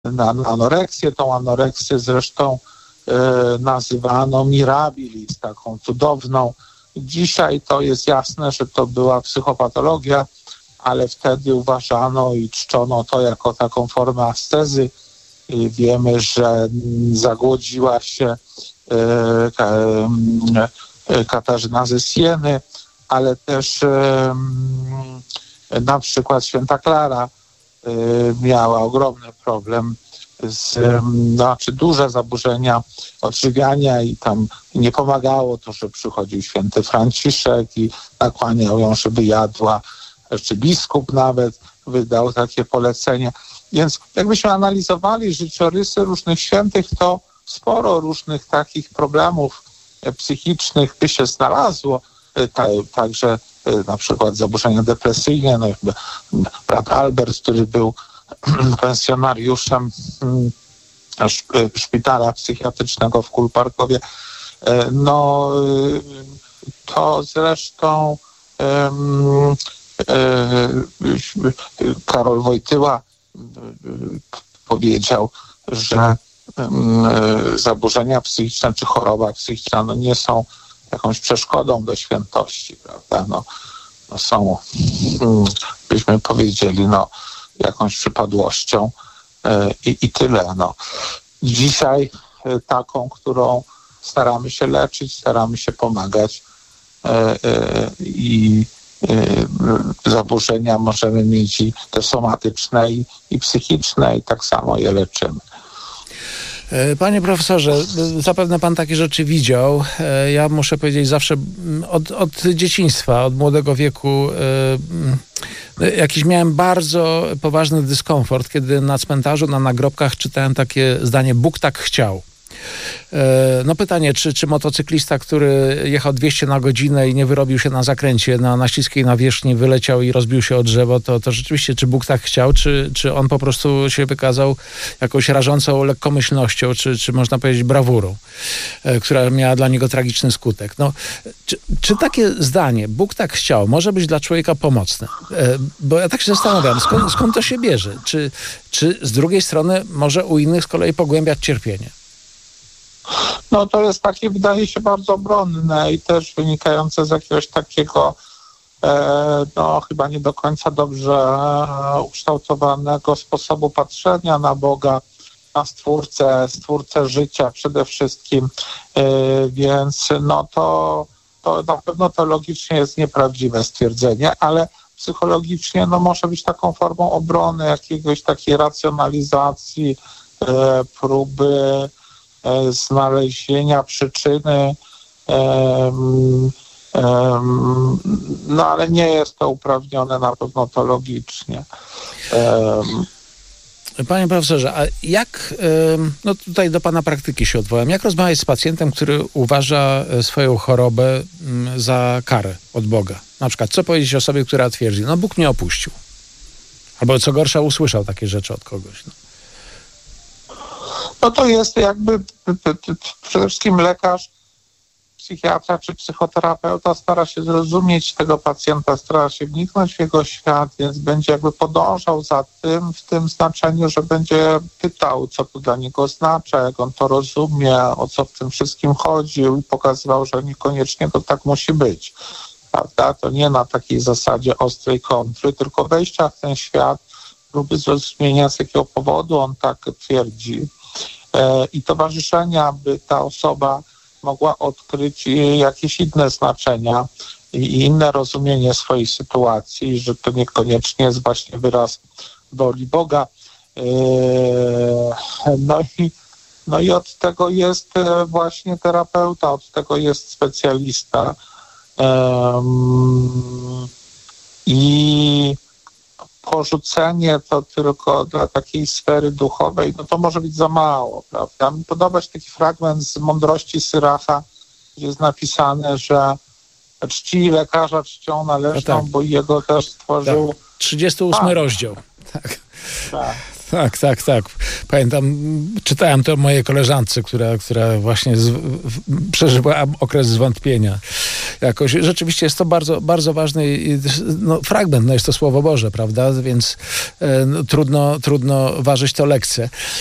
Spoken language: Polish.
na anoreksję. Tą anoreksję zresztą nazywano mirabilis, taką cudowną. Dzisiaj to jest jasne, że to była psychopatologia, ale wtedy uważano i czczono to jako taką formę ascezy. Wiemy, że zagłodziła się Katarzyna ze Sieny, ale też na przykład święta Klara miała ogromny problem, duże zaburzenia odżywiania i tam nie pomagało to, że przychodził święty Franciszek i nakłaniał ją, żeby jadła, czy biskup nawet wydał takie polecenie. Więc jakbyśmy analizowali życiorysy różnych świętych, to sporo różnych takich problemów psychicznych by się znalazło. Także na przykład zaburzenia depresyjne. Brat Albert, który był pensjonariuszem szpitala psychiatrycznego w Kulparkowie, to zresztą Karol Wojtyła powiedział, że zaburzenia psychiczne czy choroba psychiczna nie są jakąś przeszkodą do świętości, prawda? Są, byśmy powiedzieli, jakąś przypadłością i tyle. Dzisiaj taką, którą staramy się leczyć, staramy się pomagać i zaburzenia możemy mieć i te somatyczne i psychiczne i tak samo je leczymy. Panie profesorze, zapewne pan takie rzeczy widział. Ja muszę powiedzieć, zawsze od dzieciństwa, od młodego wieku jakiś miałem bardzo poważny dyskomfort, kiedy na cmentarzu, na nagrobkach czytałem takie zdanie: Bóg tak chciał. Pytanie, czy motocyklista, który jechał 200 na godzinę i nie wyrobił się na zakręcie, na śliskiej nawierzchni wyleciał i rozbił się o drzewo, to rzeczywiście, czy Bóg tak chciał, czy on po prostu się wykazał jakąś rażącą lekkomyślnością, czy można powiedzieć brawurą, która miała dla niego tragiczny skutek. Czy takie zdanie, Bóg tak chciał, może być dla człowieka pomocne? Bo ja tak się zastanawiam, skąd to się bierze? Czy z drugiej strony może u innych z kolei pogłębiać cierpienie? To jest takie, wydaje się, bardzo obronne i też wynikające z jakiegoś takiego chyba nie do końca dobrze ukształtowanego sposobu patrzenia na Boga, na Stwórcę życia przede wszystkim. Więc to na pewno teologicznie jest nieprawdziwe stwierdzenie, ale psychologicznie może być taką formą obrony, jakiegoś takiej racjonalizacji, próby znalezienia przyczyny, ale nie jest to uprawnione na pewno teologicznie. Panie profesorze, a jak, tutaj do pana praktyki się odwołam, jak rozmawiać z pacjentem, który uważa swoją chorobę za karę od Boga? Na przykład, co powiedzieć osobie, która twierdzi, Bóg mnie opuścił? Albo co gorsza, usłyszał takie rzeczy od kogoś. To jest jakby przede wszystkim lekarz, psychiatra czy psychoterapeuta stara się zrozumieć tego pacjenta, stara się wniknąć w jego świat, więc będzie jakby podążał za tym w tym znaczeniu, że będzie pytał, co to dla niego oznacza, jak on to rozumie, o co w tym wszystkim chodzi i pokazywał, że niekoniecznie to tak musi być. Prawda? To nie na takiej zasadzie ostrej kontry, tylko wejścia w ten świat, próby zrozumienia, z jakiego powodu on tak twierdzi. I towarzyszenia, by ta osoba mogła odkryć jakieś inne znaczenia i inne rozumienie swojej sytuacji, że to niekoniecznie jest właśnie wyraz woli Boga. I od tego jest właśnie terapeuta, od tego jest specjalista. I porzucenie to tylko dla takiej sfery duchowej, to może być za mało, prawda? Mi podoba się taki fragment z Mądrości Syracha, gdzie jest napisane, że czci lekarza czcią należną, bo jego też stworzył... Tak. 38 rozdział. Tak. Tak. Pamiętam, czytałem to mojej koleżance, która właśnie przeżyła okres zwątpienia. Jakoś rzeczywiście jest to bardzo, bardzo ważny fragment, jest to Słowo Boże, prawda? Więc trudno ważyć to lekcje.